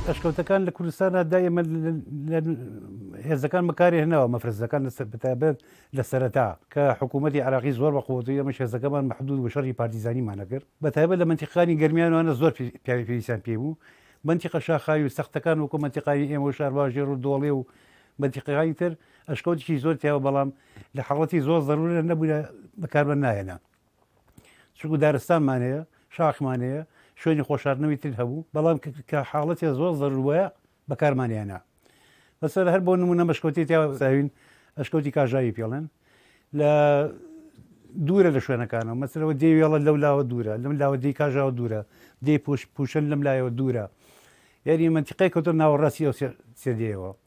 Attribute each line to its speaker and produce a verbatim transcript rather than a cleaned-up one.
Speaker 1: ئەشکەوتەکان لە کوردستانە دایمە هێزەکان بەکاری هێناوە مەفرەزەکان بەتابەت لە سەرەتا کە حکوومەتی عراقی زۆر بە قووەتی ئەمەش هێزەکەمان مەحدود و شەڕی پارتیزانیمانە کرد بەتابەت لە منتیقانی گەرمیانوانە زۆر پیاوی پێویستیان پێ بوو منتیقە شاخاوی و سەختەکان وەکو منتیقای ئێمە و شارواژێر و دۆڵێ و منتیقەکانی تر ئەشکەوتێکی زۆر تیاوە بەڵام لە حاڵەتی زۆر ضرورە نەبووە بەکاربەر نایەنا چونکو دارستانمان هەیە شاخمان هەیە شوێنی خۆشاردنەوەی تر هەبوو بەڵام کە حاڵەتی زۆر ضرورە بەکارمانیانە بەسەر هەر بۆ نمونە مەشکەوتی تیاوین ئەشکەوتی کاژاوی پێڵێن لە دوورە لە شوێنەکانەوە مەسەرەوە دێوێڵە لەو لاوە دوورە لەم لاوە دەی کاژاوە دوورە دێ پوشن لەم لایەوە دوورە یاری منتیقەی کەوتە ناوەڕاستی ئەو سێدەیەوە